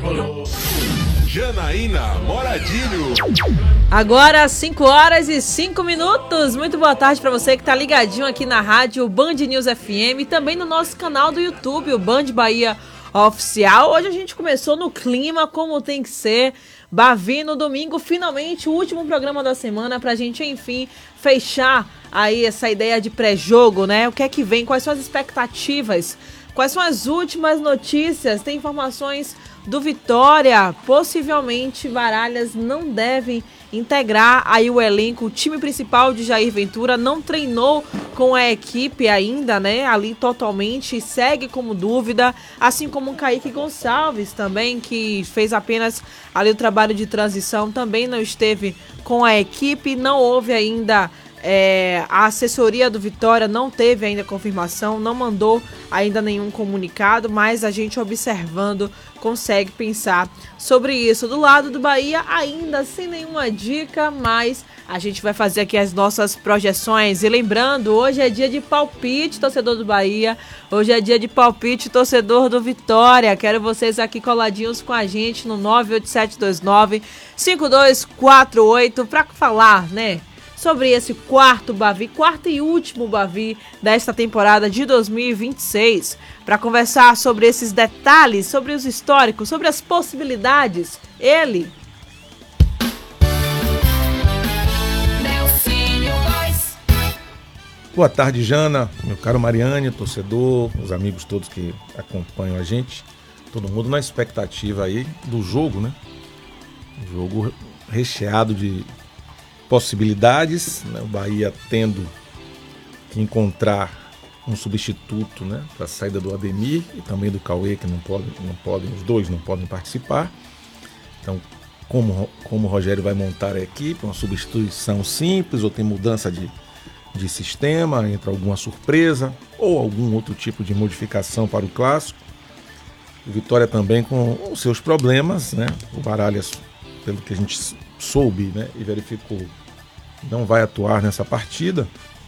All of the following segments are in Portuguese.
Janaína Moradilho. Agora 5h05. Muito boa tarde para você que tá ligadinho aqui na rádio Band News FM e também no nosso canal do YouTube, o Band Bahia Oficial. Hoje a gente começou no clima, como tem que ser. Bavi no domingo, finalmente o último programa da semana pra gente, enfim, fechar aí essa ideia de pré-jogo, né? O que é que vem, quais são as expectativas, quais são as últimas notícias, tem informações do Vitória, possivelmente Baralhas não devem integrar aí o elenco. O time principal de Jair Ventura não treinou com a equipe ainda, né, ali totalmente, segue como dúvida, assim como o Kaique Gonçalves também, que fez apenas ali o trabalho de transição, também não esteve com a equipe, não houve ainda... a assessoria do Vitória não teve ainda confirmação, não mandou ainda nenhum comunicado, mas a gente observando consegue pensar sobre isso. Do lado do Bahia, ainda sem nenhuma dica, mas a gente vai fazer aqui as nossas projeções. E lembrando, hoje é dia de palpite, torcedor do Bahia. Hoje é dia de palpite, torcedor do Vitória. Quero vocês aqui coladinhos com a gente no 98729-5248 para falar, né, sobre esse quarto e último Bavi desta temporada de 2026, para conversar sobre esses detalhes, sobre os históricos, sobre as possibilidades. Ele... Boa tarde, Jana, meu caro Mariane, torcedor, os amigos todos que acompanham a gente, todo mundo na expectativa aí do jogo, né? Um jogo recheado de possibilidades, né? O Bahia tendo que encontrar um substituto, né, para a saída do Ademir e também do Cauê, que não podem, os dois não podem participar. Então, como o Rogério vai montar a equipe, uma substituição simples ou tem mudança de sistema, entra alguma surpresa ou algum outro tipo de modificação para o clássico. O Vitória também com os seus problemas, né? O Baralhas, pelo que a gente soube, né, e verificou, não vai atuar nessa partida.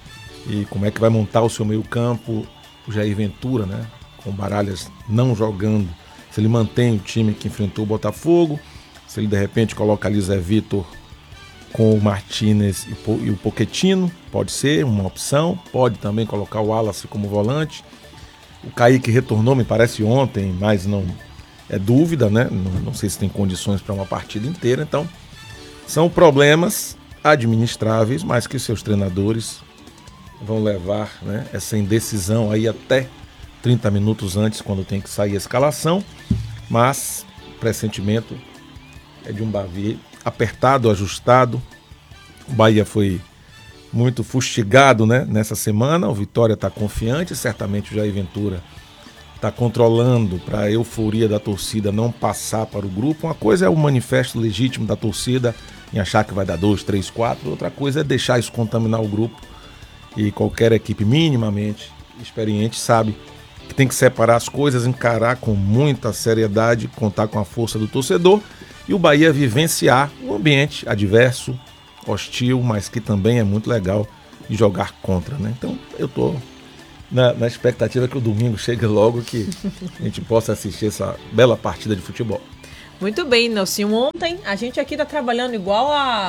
E como é que vai montar o seu meio campo o Jair Ventura, né, com o Baralhas não jogando, se ele mantém o time que enfrentou o Botafogo, se ele de repente coloca ali Zé Vitor com o Martínez e o Pochettino, pode ser uma opção, pode também colocar o Wallace como volante. O Kaique retornou, me parece ontem, mas não é dúvida, né, não sei se tem condições para uma partida inteira. Então são problemas administráveis, mas que seus treinadores vão levar, né, essa indecisão aí até 30 minutos antes, quando tem que sair a escalação. Mas o pressentimento é de um Bavi apertado, ajustado. O Bahia foi muito fustigado, né, nessa semana. O Vitória está confiante, certamente o Jair Ventura está controlando para a euforia da torcida não passar para o grupo. Uma coisa é o manifesto legítimo da torcida em achar que vai dar 2, 3, 4. Outra coisa é deixar isso contaminar o grupo. E qualquer equipe minimamente experiente sabe que tem que separar as coisas, encarar com muita seriedade, contar com a força do torcedor e o Bahia vivenciar um ambiente adverso, hostil, mas que também é muito legal de jogar contra, né? Então eu tô na expectativa que o domingo chegue logo, que a gente possa assistir essa bela partida de futebol. Muito bem, Nelson. Ontem a gente aqui tá trabalhando igual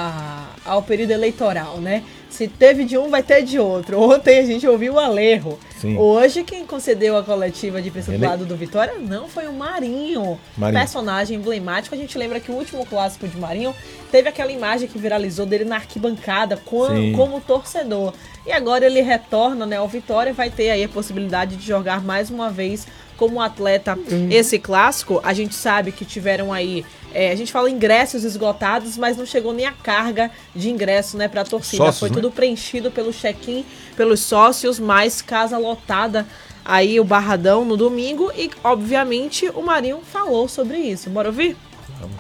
ao período eleitoral, né? Se teve de um, vai ter de outro. Ontem a gente ouviu o Alejo. Sim. Hoje quem concedeu a coletiva de imprensa do lado do Vitória não foi o Marinho. Personagem emblemático. A gente lembra que o último clássico de Marinho teve aquela imagem que viralizou dele na arquibancada como torcedor. E agora ele retorna, né, ao Vitória e vai ter aí a possibilidade de jogar mais uma vez como atleta. Esse clássico, a gente sabe que tiveram aí, a gente fala ingressos esgotados, mas não chegou nem a carga de ingresso, né, pra torcida. Sócios, foi tudo preenchido pelo check-in, pelos sócios, mais casa lotada aí o Barradão no domingo e, obviamente, o Marinho falou sobre isso. Bora ouvir? Vamos.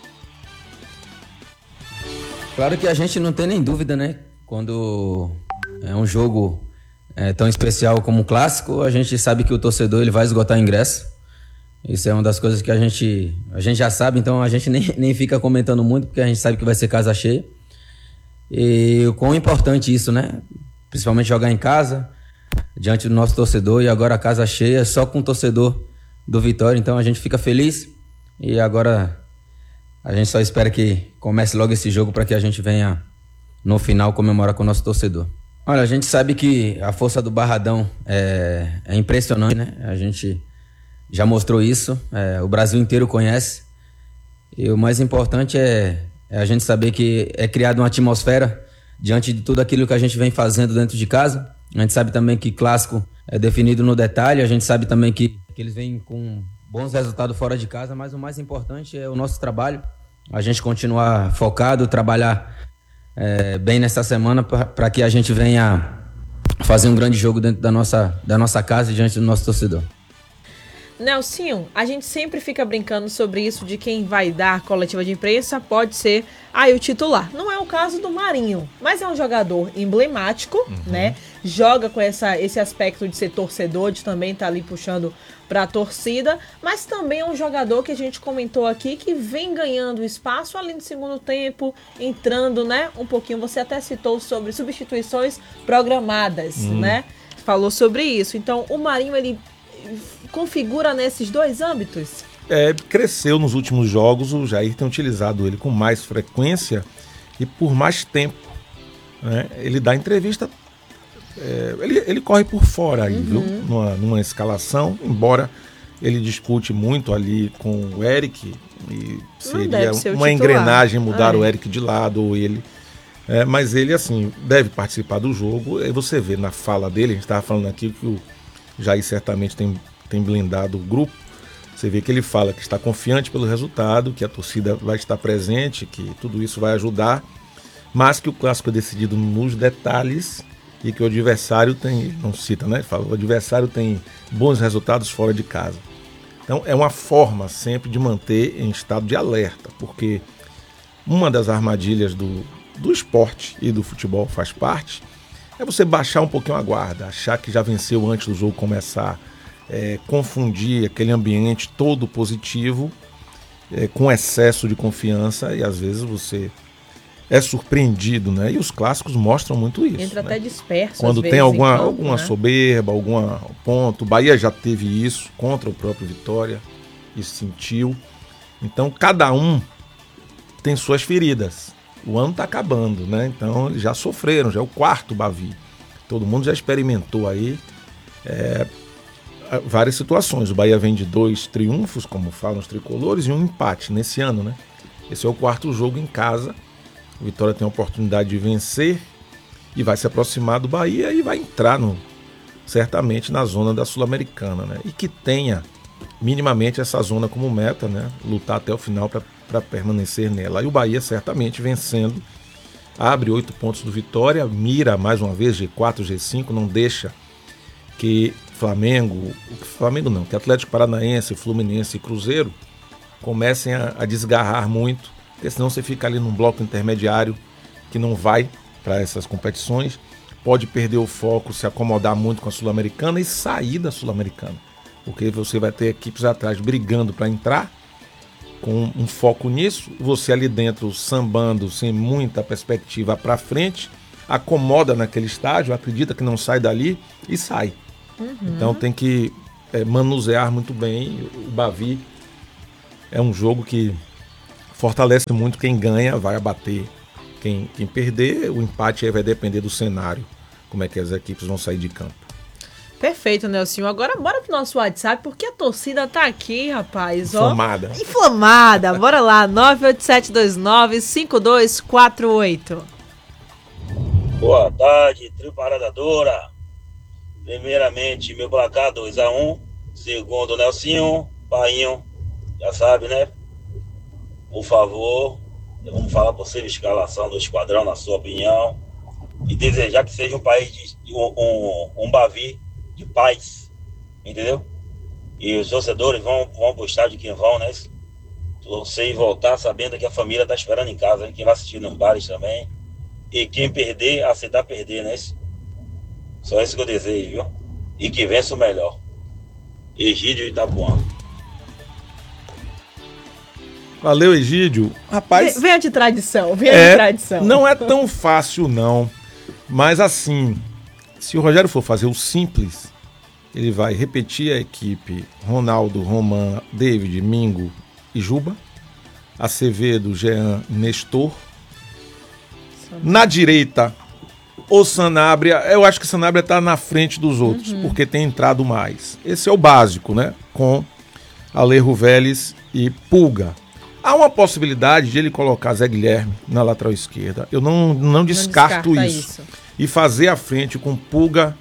Claro que a gente não tem nem dúvida, né, quando é um jogo tão especial como o clássico, a gente sabe que o torcedor ele vai esgotar ingresso. Isso é uma das coisas que a gente já sabe, então a gente nem fica comentando muito, porque a gente sabe que vai ser casa cheia. E o quão importante isso, né? Principalmente jogar em casa, diante do nosso torcedor, e agora a casa cheia, só com o torcedor do Vitória. Então a gente fica feliz E agora a gente só espera que comece logo esse jogo para que a gente venha no final comemorar com o nosso torcedor. Olha, a gente sabe que a força do Barradão é impressionante, né? A gente já mostrou isso, o Brasil inteiro conhece. E o mais importante é a gente saber que é criada uma atmosfera diante de tudo aquilo que a gente vem fazendo dentro de casa. A gente sabe também que clássico é definido no detalhe, a gente sabe também que eles vêm com bons resultados fora de casa, mas o mais importante é o nosso trabalho. A gente continuar focado, trabalhar bem nessa semana para que a gente venha fazer um grande jogo dentro da nossa casa e diante do nosso torcedor. Nelsinho, a gente sempre fica brincando sobre isso de quem vai dar coletiva de imprensa pode ser o titular. Não é o caso do Marinho, mas é um jogador emblemático, né? Joga com esse aspecto de ser torcedor, de também estar ali puxando para a torcida, mas também é um jogador que a gente comentou aqui que vem ganhando espaço ali no segundo tempo, entrando, né? Um pouquinho, você até citou sobre substituições programadas, né? Falou sobre isso. Então, o Marinho, ele configura nesses dois âmbitos? Cresceu nos últimos jogos, o Jair tem utilizado ele com mais frequência e por mais tempo, né? Ele dá entrevista, ele corre por fora aí, viu? Numa escalação, embora ele discute muito ali com o Eric e seria uma engrenagem mudar o Eric de lado ou ele. Mas ele, assim, deve participar do jogo. Aí você vê na fala dele, a gente estava falando aqui que o Jair certamente tem blindado o grupo. Você vê que ele fala que está confiante pelo resultado, que a torcida vai estar presente, que tudo isso vai ajudar, mas que o clássico é decidido nos detalhes e que o adversário tem, não cita, né? Ele fala, o adversário tem bons resultados fora de casa. Então é uma forma sempre de manter em estado de alerta, porque uma das armadilhas do esporte e do futebol faz parte, é você baixar um pouquinho a guarda, achar que já venceu antes do jogo começar, confundir aquele ambiente todo positivo com excesso de confiança e às vezes você é surpreendido, né? E os clássicos mostram muito isso. Entra até disperso. Quando tem alguma soberba, algum ponto. O Bahia já teve isso contra o próprio Vitória e sentiu. Então cada um tem suas feridas. O ano está acabando, né? Então eles já sofreram, já é o quarto Bavi. Todo mundo já experimentou aí várias situações. O Bahia vem de 2 triunfos, como falam os tricolores, e um empate nesse ano, né? Esse é o quarto jogo em casa. O Vitória tem a oportunidade de vencer e vai se aproximar do Bahia e vai entrar certamente na zona da Sul-Americana, né? E que tenha minimamente essa zona como meta, né? Lutar até o final para permanecer nela. E o Bahia certamente vencendo abre 8 pontos do Vitória, mira mais uma vez G4, G5, não deixa que que Atlético Paranaense, Fluminense e Cruzeiro comecem a desgarrar muito, porque senão você fica ali num bloco intermediário que não vai para essas competições, pode perder o foco, se acomodar muito com a Sul-Americana e sair da Sul-Americana, porque você vai ter equipes atrás brigando para entrar, com um foco nisso, você ali dentro sambando sem muita perspectiva para frente, acomoda naquele estágio, acredita que não sai dali e sai. Então tem que manusear muito bem. O Bavi é um jogo que fortalece muito quem ganha, vai abater quem perder. O empate aí vai depender do cenário, como é que as equipes vão sair de campo. Perfeito, Nelsinho. Agora bora pro nosso WhatsApp, porque a torcida tá aqui, rapaz. Inflamada. Inflamada. Bora lá, 98729-5248. Boa tarde, trio Parada Dura. Primeiramente, meu placar 2-1. Segundo, Nelsinho, Painho, já sabe, né? Por favor, vamos falar por você a escalação do esquadrão, na sua opinião. E desejar que seja um país, um Bavi de paz, entendeu? E os torcedores vão pro estádio, quem vão, né? Torcer e voltar sabendo que a família tá esperando em casa, né? Quem vai assistir nos bares também. E quem perder, aceitar perder, né? Só isso que eu desejo, viu? E que vença o melhor. Egídio Itapuã. Valeu, Egídio. Rapaz, Venha de tradição, venha de tradição. Não é tão fácil, não. Mas assim, se o Rogério for fazer o simples, ele vai repetir a equipe Ronaldo, Roman, David, Mingo, e Juba. Acevedo, Jean, Nestor. Na direita, o Sanabria. Eu acho que o Sanabria está na frente dos outros, porque tem entrado mais. Esse é o básico, né? Com Alejo Vélez e Pulga. Há uma possibilidade de ele colocar Zé Guilherme na lateral esquerda. Eu não descarto isso. E fazer a frente com Pulga,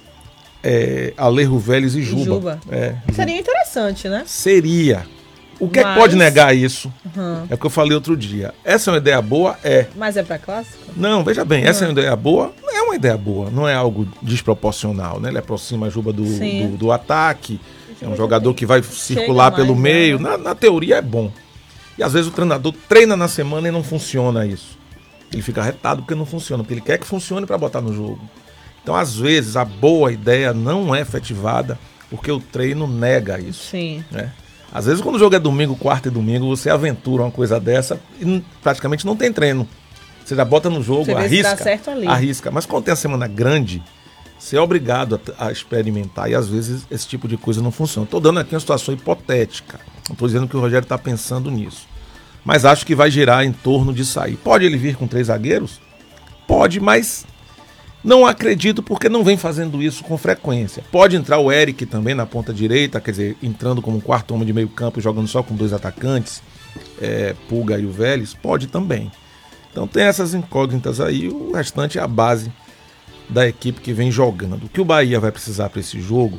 Alejo Vélez e Juba. Seria interessante, né? Seria. O que é que pode negar isso? É o que eu falei outro dia. Essa é uma ideia boa? Mas é pra clássico? Não, veja bem, essa é uma ideia boa? Não é uma ideia boa, não é algo desproporcional, né? Ele aproxima a Juba do ataque, é um jogador que vai circular pelo meio. Na teoria é bom. E às vezes o treinador treina na semana e não funciona isso. Ele fica retado porque não funciona, porque ele quer que funcione para botar no jogo. Então, às vezes, a boa ideia não é efetivada porque o treino nega isso. Sim. Né? Às vezes, quando o jogo é domingo, quarta e domingo, você aventura uma coisa dessa e praticamente não tem treino. Você já bota no jogo, arrisca. Mas quando tem a semana grande, você é obrigado a experimentar e às vezes esse tipo de coisa não funciona. Estou dando aqui uma situação hipotética. Não estou dizendo que o Rogério está pensando nisso. Mas acho que vai girar em torno de sair. Pode ele vir com 3 zagueiros? Pode, mas não acredito porque não vem fazendo isso com frequência. Pode entrar o Eric também na ponta direita, quer dizer, entrando como um quarto homem de meio campo, jogando só com 2 atacantes, Pulga e o Vélez? Pode também. Então tem essas incógnitas aí, o restante é a base da equipe que vem jogando. O que o Bahia vai precisar para esse jogo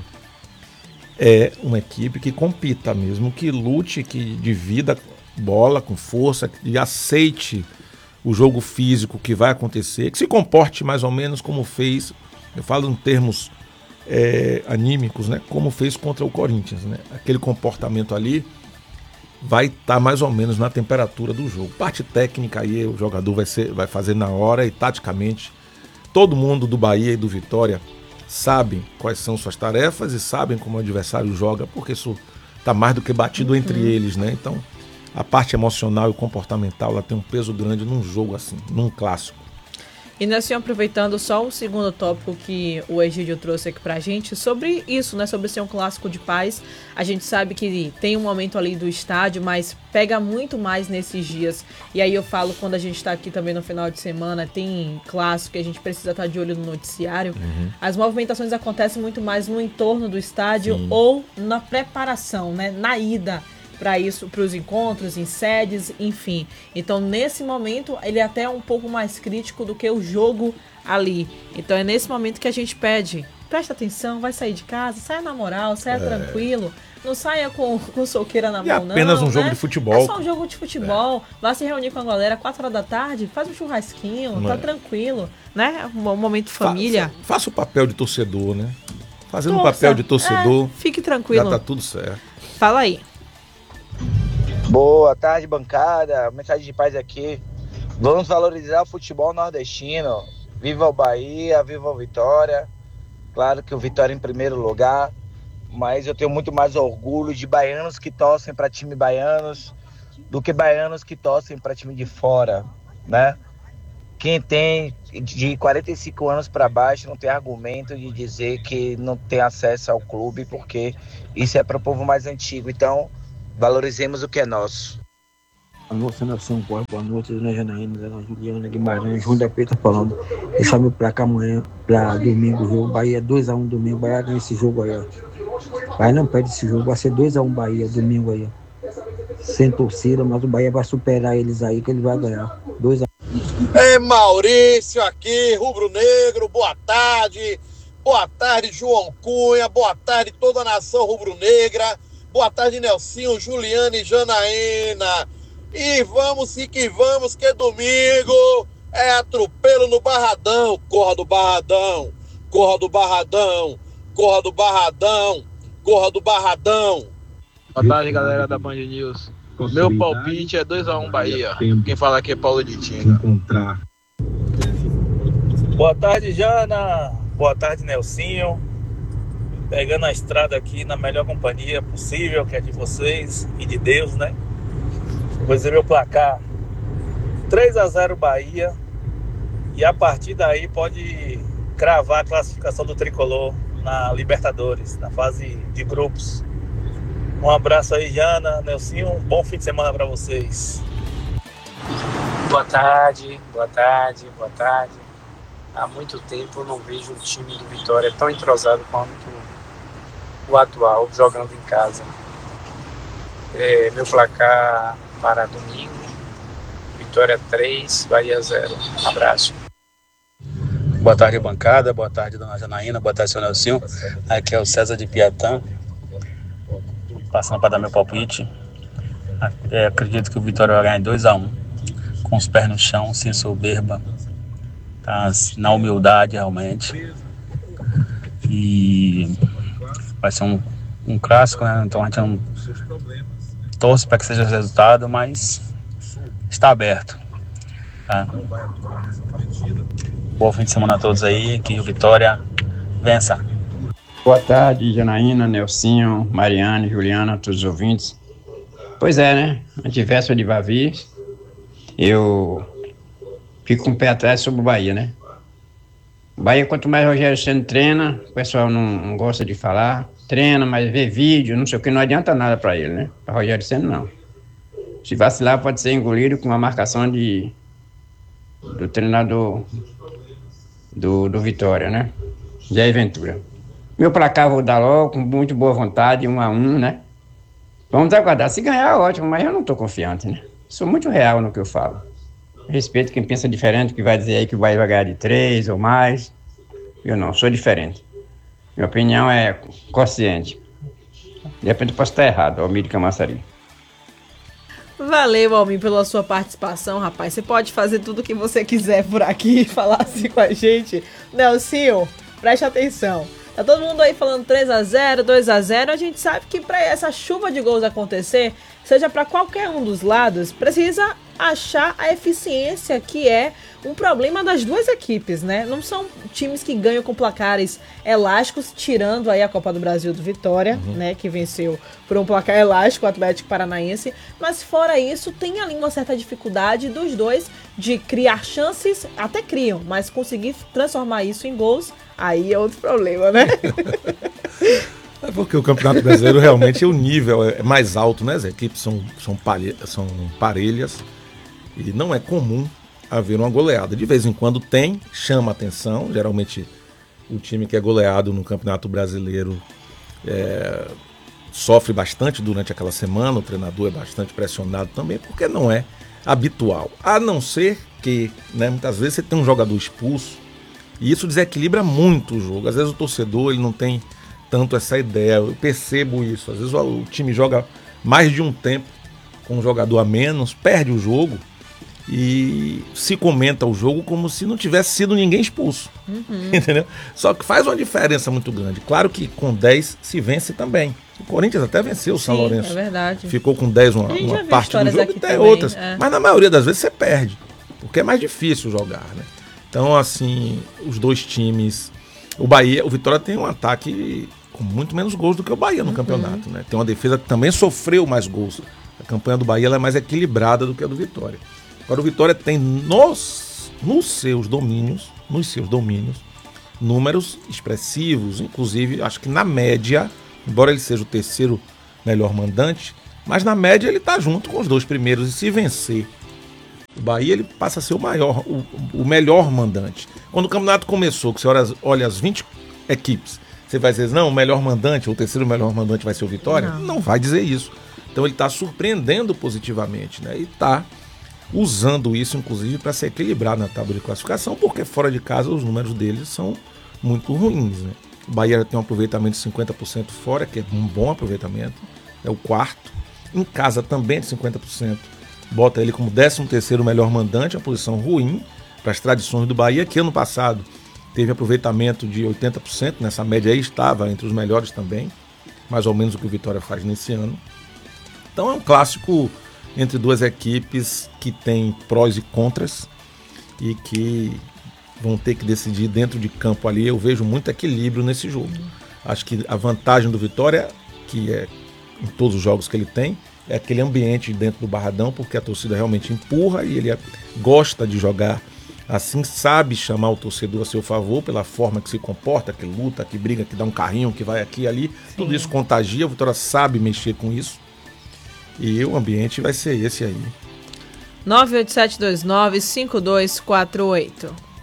é uma equipe que compita mesmo, que lute, que divida bola com força, que aceite o jogo físico que vai acontecer, que se comporte mais ou menos como fez, eu falo em termos anímicos, né? Como fez contra o Corinthians, né? Aquele comportamento ali vai estar mais ou menos na temperatura do jogo. Parte técnica aí o jogador vai fazer na hora e taticamente todo mundo do Bahia e do Vitória sabem quais são suas tarefas e sabem como o adversário joga, porque isso está mais do que batido entre eles, né? Então, a parte emocional e comportamental ela tem um peso grande num jogo assim, num clássico. E nós estamos aproveitando só o segundo tópico que o Egídio trouxe aqui pra gente, sobre isso, né? Sobre ser um clássico de paz. A gente sabe que tem um momento ali do estádio, mas pega muito mais nesses dias. E aí eu falo, quando a gente tá aqui também no final de semana, tem clássico que a gente precisa estar de olho no noticiário. As movimentações acontecem muito mais no entorno do estádio ou na preparação, né? Na ida para isso, para os encontros, em sedes, enfim. Então, nesse momento, ele é até um pouco mais crítico do que o jogo ali. Então, é nesse momento que a gente pede, presta atenção, vai sair de casa, saia na moral, saia tranquilo, não saia com soqueira na mão, não. É apenas um jogo de futebol. É só um jogo de futebol. Vá se reunir com a galera 4 horas da tarde, faz um churrasquinho, tá tranquilo, né? Um momento família. Faça o papel de torcedor, né? Fazendo o papel de torcedor. Fique tranquilo. Já tá tudo certo. Fala aí. Boa tarde, bancada. Mensagem de paz aqui. Vamos valorizar o futebol nordestino. Viva o Bahia, viva o Vitória. Claro que o Vitória em primeiro lugar, mas eu tenho muito mais orgulho de baianos que torcem para time baianos do que baianos que torcem para time de fora, né? Quem tem de 45 anos para baixo não tem argumento de dizer que não tem acesso ao clube, porque isso é para o povo mais antigo. Então, valorizemos o que é nosso. Boa noite, Nação Corpo. Boa noite, Dona Janaína, Dona Juliana Guimarães, João da Preta falando. Deixar meu placar amanhã, pra domingo, o jogo. Bahia 2x1 domingo. Bahia ganha esse jogo aí, ó. Bahia não perde esse jogo. Vai ser 2x1 Bahia domingo aí, ó. Sem torcida, mas o Bahia vai superar eles aí, que ele vai ganhar. 2x1. É Maurício aqui, Rubro Negro. Boa tarde. Boa tarde, João Cunha. Boa tarde, toda a nação rubro-negra. Boa tarde, Nelsinho, Juliana e Janaína. E vamos que é domingo. É atropelo no Barradão. Corra do Barradão. Corra do Barradão. Corra do Barradão. Corra do Barradão. Boa tarde, galera da Band News. Meu palpite é 2x1 Bahia. Quem fala aqui é Paulo de Tinga. Boa tarde, Jana. Boa tarde, Nelsinho. Pegando a estrada aqui na melhor companhia possível, que é de vocês e de Deus, né? Vou dizer meu placar: 3x0 Bahia. E a partir daí pode cravar a classificação do Tricolor na Libertadores, na fase de grupos. Um abraço aí, Jana, Nelsinho, um bom fim de semana para vocês. Boa tarde, boa tarde, boa tarde. Há muito tempo eu não vejo um time do Vitória tão entrosado quanto o atual, jogando em casa. Meu placar para domingo, Vitória 3, Bahia 0. Abraço. Boa tarde, bancada. Boa tarde, dona Janaína. Boa tarde, seu Nelsinho. Aqui é o César de Piatã, passando para dar meu palpite. Acredito que o Vitória vai ganhar 2-1, com os pés no chão, sem soberba, tá? Na humildade, realmente. E vai ser um clássico, né? Então a gente não torce para que seja o resultado, mas está aberto, tá? Bom fim de semana a todos aí, que o Vitória vença. Boa tarde, Janaína, Nelsinho, Mariane, Juliana, todos os ouvintes. Pois é, né? Antivéspera de Bavi, eu fico com o pé atrás sobre o Bahia, né? O Bahia, quanto mais Rogério Ceni treina, o pessoal não gosta de falar, treina, mas vê vídeo, não sei o que, não adianta nada pra ele, né? Pra Rogério Ceni, não. Se vacilar, pode ser engolido com a marcação do treinador do Vitória, né? Jair Ventura. Meu placar vou dar logo, com muito boa vontade, 1-1, né? Vamos aguardar. Se ganhar, ótimo, mas eu não tô confiante, né? Sou muito real no que eu falo. Respeito quem pensa diferente, que vai dizer aí que o Bahia vai ganhar de 3 ou mais. Eu não, sou diferente. Minha opinião é consciente. De repente eu posso estar errado, Almir de Camaçari. Valeu, Almir, pela sua participação, rapaz. Você pode fazer tudo o que você quiser por aqui e falar assim com a gente. Nelsinho, preste atenção. Tá todo mundo aí falando 3-0, 2-0. A gente sabe que para essa chuva de gols acontecer, seja para qualquer um dos lados, precisa achar a eficiência, que é um problema das duas equipes, né? Não são times que ganham com placares elásticos, tirando aí a Copa do Brasil do Vitória, né? Que venceu por um placar elástico o Atlético Paranaense. Mas fora isso, tem ali uma certa dificuldade dos dois de criar chances, até criam, mas conseguir transformar isso em gols, aí é outro problema, né? É porque o Campeonato Brasileiro realmente o nível é mais alto, né? As equipes são parelhas e não é comum haver uma goleada. De vez em quando tem, chama atenção. Geralmente o time que é goleado no Campeonato Brasileiro sofre bastante durante aquela semana, o treinador é bastante pressionado também, porque não é habitual. A não ser que, né, muitas vezes você tem um jogador expulso e isso desequilibra muito o jogo. Às vezes o torcedor ele não tem tanto essa ideia, eu percebo isso. Às vezes o time joga mais de um tempo com um jogador a menos, perde o jogo e se comenta o jogo como se não tivesse sido ninguém expulso. Entendeu? Só que faz uma diferença muito grande. Claro que com 10 se vence também. O Corinthians até venceu o São Lourenço. É verdade. Ficou com 10 uma parte do jogo e tem outras. Mas na maioria das vezes você perde, porque é mais difícil jogar, né? Então, assim, os dois times... O Vitória tem um ataque com muito menos gols do que o Bahia no campeonato, né? Tem uma defesa que também sofreu mais gols. A campanha do Bahia ela é mais equilibrada do que a do Vitória. Agora o Vitória tem nos seus domínios, números expressivos, inclusive acho que na média, embora ele seja o terceiro melhor mandante, mas na média ele está junto com os dois primeiros, e se vencer o Bahia, ele passa a ser o melhor mandante. Quando o campeonato começou, que você olha as 20 equipes, você vai dizer, não, o melhor mandante, ou o terceiro melhor mandante vai ser o Vitória? Não vai dizer isso. Então ele está surpreendendo positivamente, né? E está usando isso, inclusive, para se equilibrar na tábua de classificação, porque fora de casa os números deles são muito ruins, né? O Bahia tem um aproveitamento de 50% fora, que é um bom aproveitamento, é o quarto. Em casa também de 50%. Bota ele como 13º melhor mandante, uma posição ruim para as tradições do Bahia, que ano passado teve aproveitamento de 80%, nessa média aí estava entre os melhores também, mais ou menos o que o Vitória faz nesse ano. Então é um clássico entre duas equipes que tem prós e contras e que vão ter que decidir dentro de campo ali. Eu vejo muito equilíbrio nesse jogo. Acho que a vantagem do Vitória, que é em todos os jogos que ele tem, é aquele ambiente dentro do Barradão, porque a torcida realmente empurra e ele gosta de jogar assim sabe chamar o torcedor a seu favor pela forma que se comporta, que luta, que briga, que dá um carrinho, que vai aqui e ali. Tudo isso contagia, a Vitória sabe mexer com isso. E o ambiente vai ser esse aí. 98729-5248.